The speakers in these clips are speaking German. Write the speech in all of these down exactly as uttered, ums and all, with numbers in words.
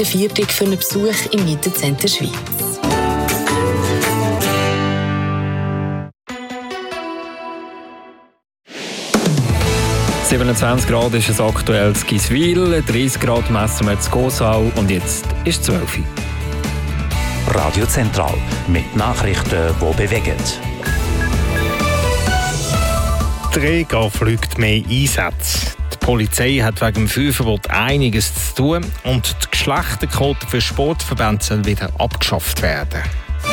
Viertag für einen Besuch im Mietenzentrum Schweiz. siebenundzwanzig Grad ist es aktuell in Giswil, dreißig Grad messen wir in Gossau und jetzt ist es zwölf Uhr. Radio Zentral mit Nachrichten, die bewegen. Die Rega fliegt mehr Einsätze. Die Polizei hat wegen dem Fahrverbot einiges zu tun und die Geschlechterquote für Sportverbände soll wieder abgeschafft werden.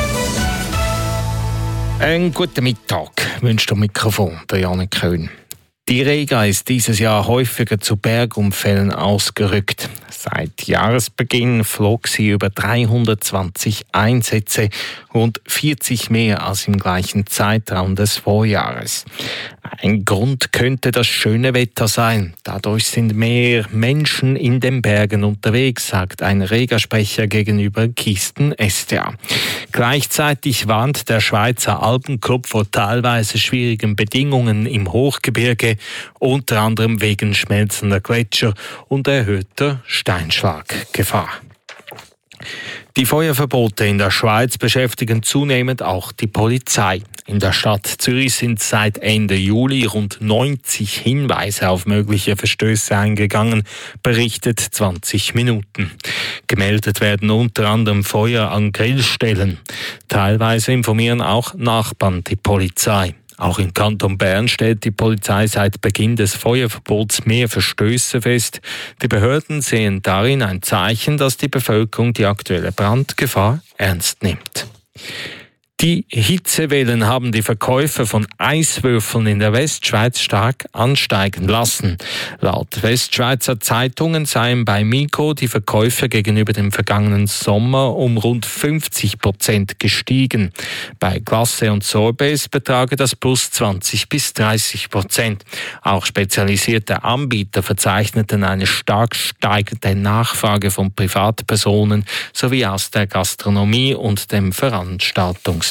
Einen guten Mittag wünscht am Mikrofon der Janik Köhn. Die Rega ist dieses Jahr häufiger zu Bergunfällen ausgerückt. Seit Jahresbeginn flog sie über dreihundertzwanzig Einsätze, rund vierzig mehr als im gleichen Zeitraum des Vorjahres. Ein Grund könnte das schöne Wetter sein. Dadurch sind mehr Menschen in den Bergen unterwegs, sagt ein Rega-Sprecher gegenüber Kisten S D A. Gleichzeitig warnt der Schweizer Alpenclub vor teilweise schwierigen Bedingungen im Hochgebirge, unter anderem wegen schmelzender Gletscher und erhöhter Steinschlaggefahr. Die Feuerverbote in der Schweiz beschäftigen zunehmend auch die Polizei. In der Stadt Zürich sind seit Ende Juli rund neunzig Hinweise auf mögliche Verstöße eingegangen, berichtet zwanzig Minuten. Gemeldet werden unter anderem Feuer an Grillstellen. Teilweise informieren auch Nachbarn die Polizei. Auch im Kanton Bern stellt die Polizei seit Beginn des Feuerverbots mehr Verstöße fest. Die Behörden sehen darin ein Zeichen, dass die Bevölkerung die aktuelle Brandgefahr ernst nimmt. Die Hitzewellen haben die Verkäufe von Eiswürfeln in der Westschweiz stark ansteigen lassen. Laut Westschweizer Zeitungen seien bei Mikro die Verkäufe gegenüber dem vergangenen Sommer um rund fünfzig Prozent gestiegen. Bei Glace und Sorbets betrage das plus zwanzig bis dreißig Prozent. Auch spezialisierte Anbieter verzeichneten eine stark steigende Nachfrage von Privatpersonen sowie aus der Gastronomie und dem Veranstaltungsbereich.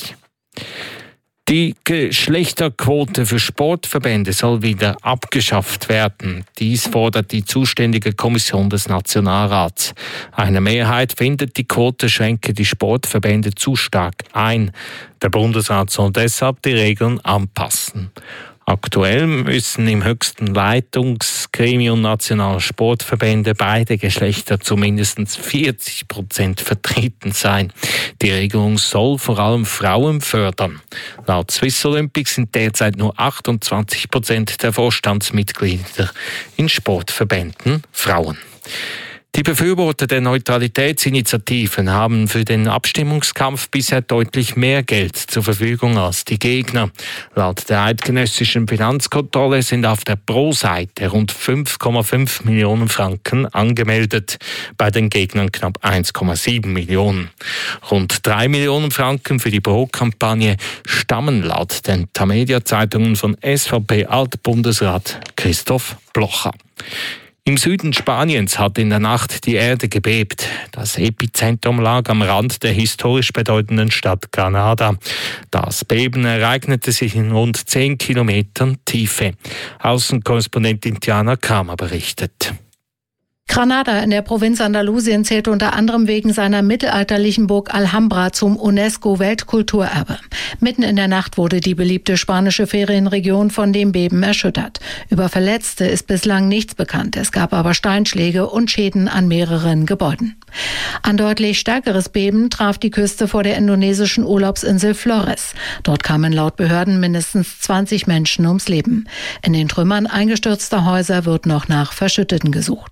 Die Geschlechterquote für Sportverbände soll wieder abgeschafft werden. Dies fordert die zuständige Kommission des Nationalrats. Eine Mehrheit findet, die Quote schränke die Sportverbände zu stark ein. Der Bundesrat soll deshalb die Regeln anpassen. Aktuell müssen im höchsten Leitungsgremium nationaler Sportverbände beide Geschlechter zu mindestens vierzig Prozent vertreten sein. Die Regelung soll vor allem Frauen fördern. Laut Swiss Olympic sind derzeit nur achtundzwanzig Prozent der Vorstandsmitglieder in Sportverbänden Frauen. Die Befürworter der Neutralitätsinitiativen haben für den Abstimmungskampf bisher deutlich mehr Geld zur Verfügung als die Gegner. Laut der eidgenössischen Finanzkontrolle sind auf der Pro-Seite rund fünf Komma fünf Millionen Franken angemeldet, bei den Gegnern knapp eins Komma sieben Millionen. Rund drei Millionen Franken für die Pro-Kampagne stammen laut den Tamedia-Zeitungen von S V P-Altbundesrat Christoph Blocher. Im Süden Spaniens hat in der Nacht die Erde gebebt. Das Epizentrum lag am Rand der historisch bedeutenden Stadt Granada. Das Beben ereignete sich in rund zehn Kilometern Tiefe. Außenkorrespondentin Tiana Kramer berichtet. Granada in der Provinz Andalusien zählt unter anderem wegen seiner mittelalterlichen Burg Alhambra zum UNESCO-Weltkulturerbe. Mitten in der Nacht wurde die beliebte spanische Ferienregion von dem Beben erschüttert. Über Verletzte ist bislang nichts bekannt. Es gab aber Steinschläge und Schäden an mehreren Gebäuden. Ein deutlich stärkeres Beben traf die Küste vor der indonesischen Urlaubsinsel Flores. Dort kamen laut Behörden mindestens zwanzig Menschen ums Leben. In den Trümmern eingestürzter Häuser wird noch nach Verschütteten gesucht.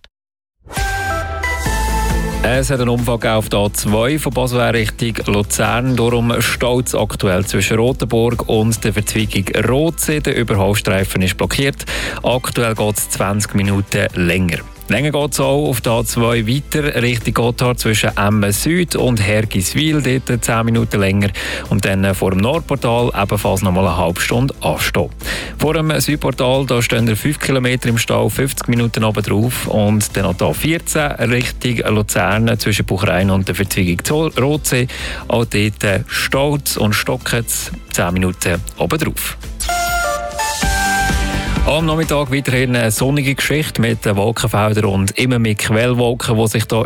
Es hat einen Unfall auf der A zwei von Basel Richtung Luzern. Darum staut es aktuell zwischen Rotenburg und der Verzweigung Rotsee. Der Überholstreifen ist blockiert. Aktuell geht es zwanzig Minuten länger. Länger geht es auch auf der A zwei weiter Richtung Gotthard zwischen Emmen Süd und Hergiswil, dort zehn Minuten länger. Und dann vor dem Nordportal ebenfalls noch mal eine halbe Stunde anstehen. Vor dem Südportal da stehen fünf Kilometer im Stau, fünfzig Minuten oben drauf. Und dann noch A vierzehn Richtung Luzern zwischen Buchrein und der Verzweigung Rotsee. Auch dort staut und stockt zehn Minuten oben drauf. Am Nachmittag weiterhin eine sonnige Geschichte mit Wolkenfeldern und immer mit Quellwolken, die sich da